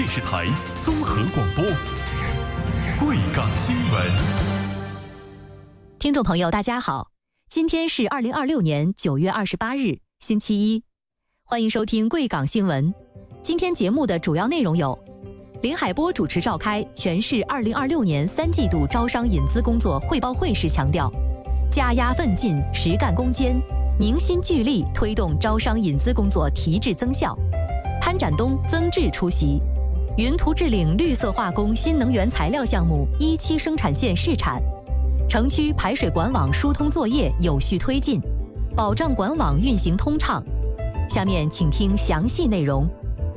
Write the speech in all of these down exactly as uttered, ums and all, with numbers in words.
视台综合广播，贵港新闻。 听众朋友，大家好，今天是二零二六年九月二十八日，星期一，欢迎收听贵港新闻。今天节目的主要内容有：林海波主持召开全市二零二六年三季度招商引资工作汇报会时强调，加压奋进，实干攻坚，凝心聚力推动招商引资工作提质增效。潘展东、曾志出席。云图治岭绿色化工新能源材料项目一期生产线试产，城区排水管网疏通作业有序推进，保障管网运行通畅。下面请听详细内容。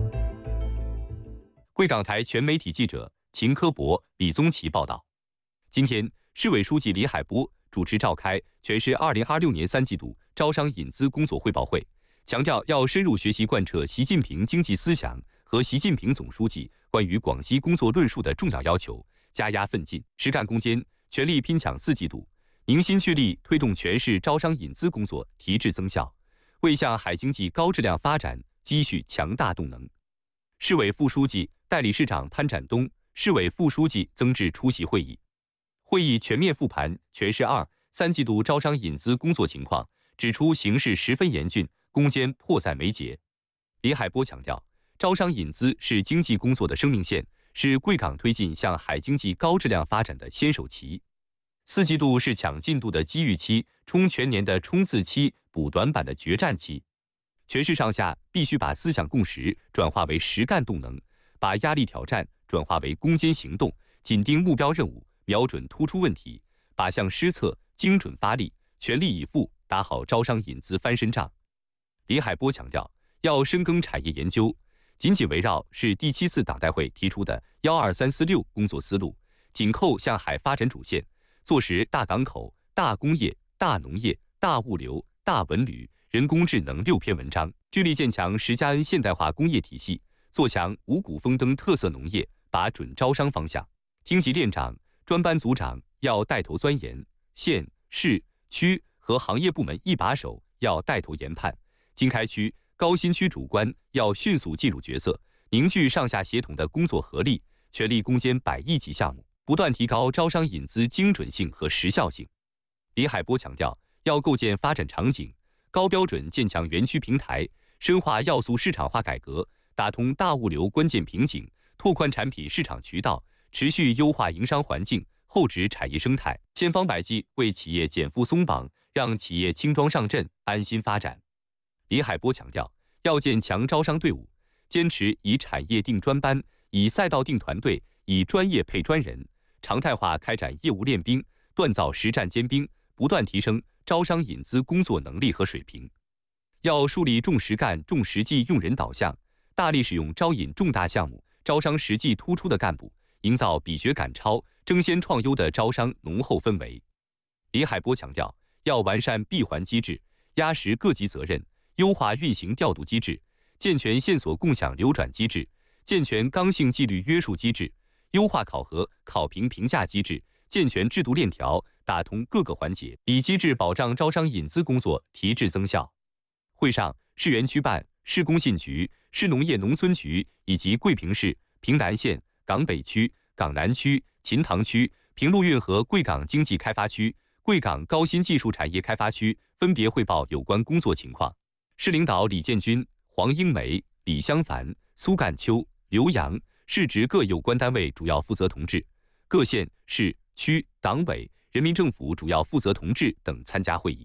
贵港台全媒体记者秦科博、李宗奇报道。今天，市委书记李海波主持召开全市二零二六年三季度招商引资工作汇报会，强调要深入学习贯彻习近平经济思想和习近平总书记关于广西工作论述的重要要求，加压奋进，实干攻坚，全力拼抢四季度，凝心聚力推动全市招商引资工作提质增效，为向海经济高质量发展积蓄强大动能。市委副书记、代理市长潘展东、市委副书记曾志出席会议。会议全面复盘全市二、三季度招商引资工作情况，指出形势十分严峻，攻坚迫在眉睫。李海波强调，招商引资是经济工作的生命线，是贵港推进向海经济高质量发展的先手棋。四季度是抢进度的机遇期，冲全年的冲刺期，补短板的决战期。全市上下必须把思想共识转化为实干动能，把压力挑战转化为攻坚行动，紧盯目标任务，瞄准突出问题，靶向施策，精准发力，全力以赴打好招商引资翻身仗。李海波强调，要深耕产业研究，紧紧围绕市第七次党代会提出的“幺二三四六”工作思路，紧扣向海发展主线，做实大港口、大工业、大农业、大物流、大文旅、人工智能六篇文章，聚力建强十加 N 现代化工业体系，做强五谷丰登特色农业，把准招商方向。厅级店长、专班组长要带头钻研，县、市、区和行业部门一把手要带头研判，经开区、高新区主官要迅速进入角色，凝聚上下协同的工作合力，全力攻坚百亿级项目，不断提高招商引资精准性和时效性。李海波强调，要构建发展场景，高标准建强园区平台，深化要素市场化改革，打通大物流关键瓶颈，拓宽产品市场渠道，持续优化营商环境，厚植产业生态，千方百计为企业减负松绑，让企业轻装上阵，安心发展。李海波强调，要建强招商队伍，坚持以产业定专班，以赛道定团队，以专业配专人，常态化开展业务练兵，锻造实战尖兵，不断提升招商引资工作能力和水平。要树立重实干、重实际用人导向，大力使用招引重大项目、招商实际突出的干部，营造比学赶超、争先创优的招商浓厚氛围。李海波强调，要完善闭环机制，压实各级责任，优化运行调度机制，健全线索共享流转机制，健全刚性纪律约束机制，优化考核考评评价机制，健全制度链条，打通各个环节，以机制保障招商引资工作提质增效。会上，市园区办、市工信局、市农业农村局以及贵平市、平南县、港北区、港南区、秦塘区、平陆运河贵港经济开发区、贵港高新技术产业开发区分别汇报有关工作情况。市领导李建军、黄英梅、李香凡、苏干秋、刘洋，市直各有关单位主要负责同志，各县市区党委、人民政府主要负责同志等参加会议。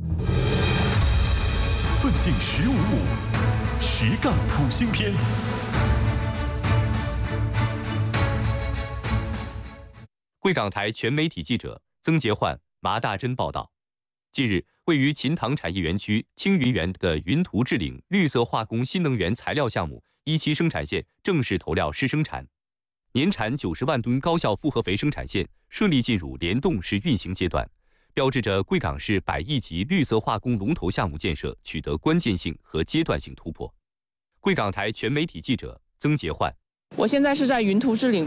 奋进十五五，实干普星篇。 贵港台全媒体记者曾杰焕、麻大珍报道。近日，位于秦塘产业园区青云园的云图治岭绿色化工新能源材料项目一期生产线正式投料试生产，年产九十万吨高效复合肥生产线顺利进入联动式运行阶段，标志着贵港市百亿级绿色化工龙头项目建设取得关键性和阶段性突破。贵港台全媒体记者曾杰焕。 我现在是在云图治岭